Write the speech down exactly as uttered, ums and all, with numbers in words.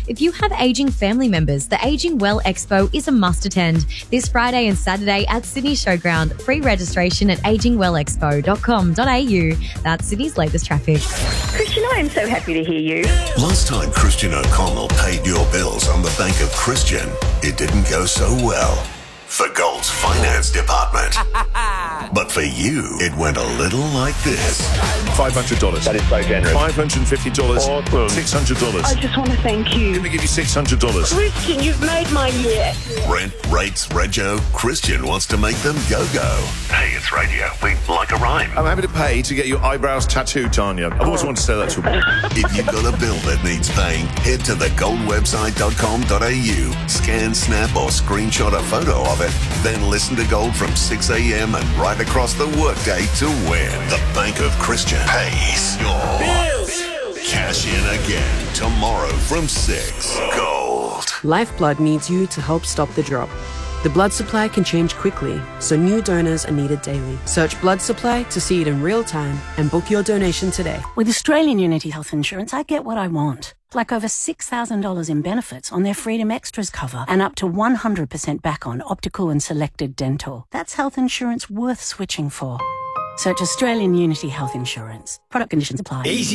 If you have aging family members, the Aging Well Expo is a must attend. This Friday and Saturday at Sydney Showground. Free registration at aging well expo dot com dot a u. That's Sydney's latest traffic. Christian, I am so happy to hear you. Last time Christian O'Connell paid your bills on the Bank of Christian, it didn't go so well. For Gold's finance department. But for you, it went a little like this. five hundred dollars. That is so generous. five hundred fifty dollars. Awesome. six hundred dollars. I just want to thank you. Let me give you six hundred dollars. Christian, you've made my year. Rent, rates, rego. Christian wants to make them go-go. Hey, it's radio. We like a rhyme. I'm happy to pay to get your eyebrows tattooed, Tanya. I've always wanted to say that to a woman. If you've got a bill that needs paying, head to the gold website dot com dot a u. Scan, snap, or screenshot a photo of it. Then listen to Gold from six a.m. and right across the workday to win. The Bank of Christian pays your bills. Cash in again tomorrow from six. Gold. Lifeblood needs you to help stop the drop. The blood supply can change quickly, so new donors are needed daily. Search blood supply to see it in real time and book your donation today. With Australian Unity Health Insurance, I get what I want. Like over six thousand dollars in benefits on their Freedom Extras cover and up to one hundred percent back on optical and selected dental. That's health insurance worth switching for. Search Australian Unity Health Insurance. Product conditions apply. Easy